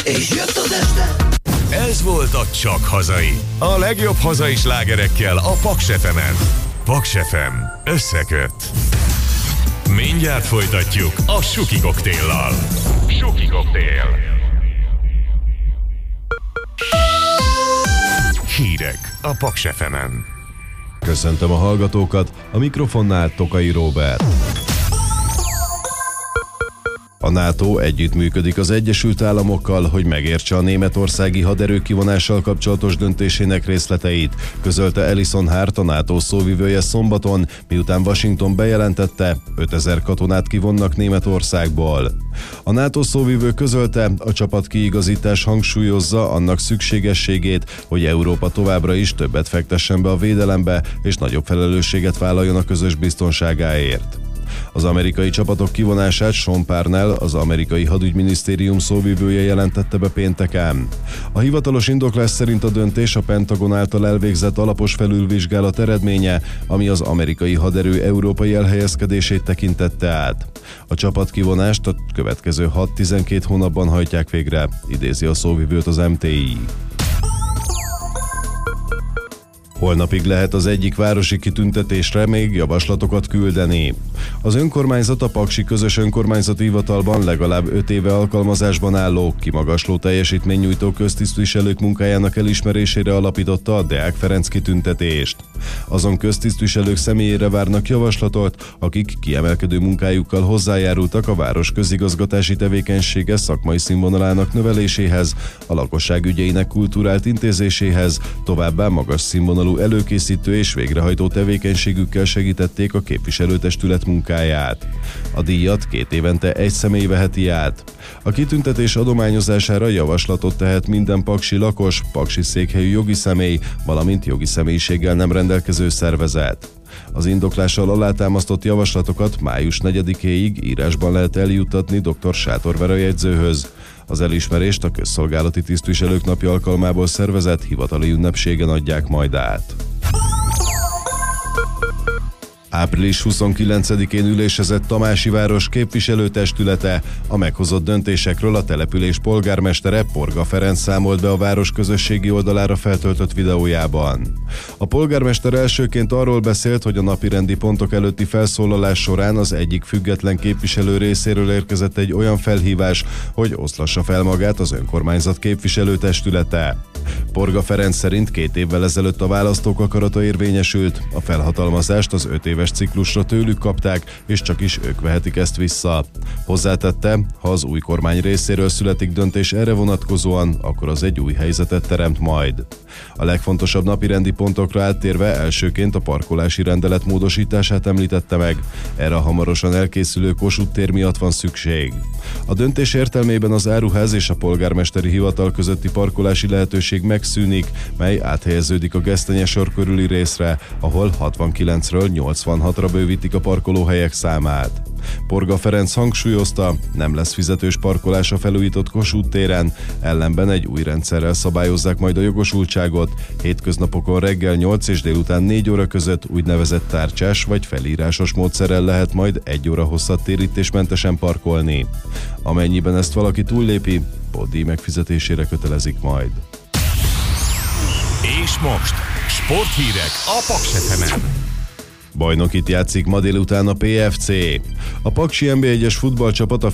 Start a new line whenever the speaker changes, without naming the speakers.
És jött az este!
Ez volt a Csak Hazai. A legjobb hazai slágerekkel a Paks FM-en. Paks FM összeköt. Mindjárt folytatjuk a Suki Koktéllal. Suki Koktél. Hírek a Paks FM-en.
Köszöntöm a hallgatókat, a mikrofonnál Tokai Róbert. A NATO együttműködik az Egyesült Államokkal, hogy megértse a németországi haderő kivonással kapcsolatos döntésének részleteit, közölte Alison Hart, a NATO szóvivője szombaton, miután Washington bejelentette, 5000 katonát kivonnak Németországból. A NATO szóvivő közölte, a csapatkiigazítás hangsúlyozza annak szükségességét, hogy Európa továbbra is többet fektessen be a védelembe, és nagyobb felelősséget vállaljon a közös biztonságáért. Az amerikai csapatok kivonását Sean Parnell, az amerikai hadügyminisztérium szóvivője jelentette be pénteken. A hivatalos indoklás szerint a döntés a Pentagon által elvégzett alapos felülvizsgálat eredménye, ami az amerikai haderő európai elhelyezkedését tekintette át. A csapatkivonást a következő 6-12 hónapban hajtják végre, idézi a szóvivőt az MTI. Holnapig lehet az egyik városi kitüntetésre még javaslatokat küldeni. Az önkormányzat a Paksi Közös Önkormányzati Hivatalban legalább 5 éve alkalmazásban álló, kimagasló teljesítménynyújtó köztisztviselők munkájának elismerésére alapította a Deák Ferenc kitüntetést. Azon köztisztviselők személyére várnak javaslatot, akik kiemelkedő munkájukkal hozzájárultak a város közigazgatási tevékenysége szakmai színvonalának növeléséhez, a lakosság ügyeinek kulturált intézéséhez, továbbá magas színvonalú előkészítő és végrehajtó tevékenységükkel segítették a képviselőtestület munkáját. A díjat 2 évente egy személy veheti át. A kitüntetés adományozására javaslatot tehet minden paksi lakos, paksi székhelyű jogi személy, valamint jogi személyiséggel nem rendelkező szervezet. Az indoklással alátámasztott javaslatokat május 4-éig írásban lehet eljuttatni dr. Sátor Vera jegyzőhöz. Az elismerést a Közszolgálati Tisztviselők Napja alkalmából szervezett hivatali ünnepségen adják majd át. Április 29-én ülésezett Tamási város képviselőtestülete. A meghozott döntésekről a település polgármestere, Porga Ferenc számolt be a város közösségi oldalára feltöltött videójában. A polgármester elsőként arról beszélt, hogy a napirendi pontok előtti felszólalás során az egyik független képviselő részéről érkezett egy olyan felhívás, hogy oszlassa fel magát az önkormányzat képviselőtestülete. Porga Ferenc szerint 2 évvel ezelőtt a választók akarata érvényesült, a felhatalmazást az 5 éves ciklusra tőlük kapták, és csak is ők vehetik ezt vissza. Hozzátette, ha az új kormány részéről születik döntés erre vonatkozóan, akkor az egy új helyzetet teremt majd. A legfontosabb napirendi pontokra áttérve elsőként a parkolási rendelet módosítását említette meg. Erre a hamarosan elkészülő Kossuth tér miatt van szükség. A döntés értelmében az áruház és a polgármesteri hivatal közötti parkolási lehetőség megszűnik, mely áthelyeződik a Gesztenye-sor körüli részre, ahol 69-ről 86-ra bővítik a parkolóhelyek számát. Porga Ferenc hangsúlyozta, nem lesz fizetős parkolás a felújított Kossuth téren, ellenben egy új rendszerrel szabályozzák majd a jogosultságot, hétköznapokon reggel 8 és délután 4 óra között úgynevezett tárcsás vagy felírásos módszerrel lehet majd 1 óra hosszat térítésmentesen parkolni. Amennyiben ezt valaki túllépi, pótdíj megfizetésére kötelezik majd.
És most sporthírek a Paks FM-en.
Bajnokit játszik ma délután a PFC. A paksi NB1-es futballcsapat a